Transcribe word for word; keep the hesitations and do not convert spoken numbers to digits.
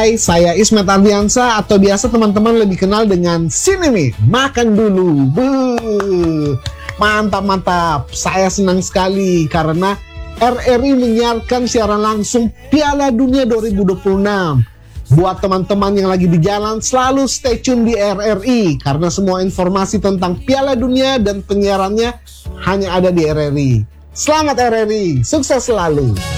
Hai, saya Ismet Ardiansa atau biasa teman-teman lebih kenal dengan Sinemi. Makan dulu. Buh. Mantap, mantap. Saya senang sekali karena R R I menyiarkan siaran langsung Piala Dunia dua ribu dua puluh enam. Buat teman-teman yang lagi di jalan, selalu stay tune di R R I karena semua informasi tentang Piala Dunia dan penyiarannya hanya ada di R R I. Selamat R R I, sukses selalu.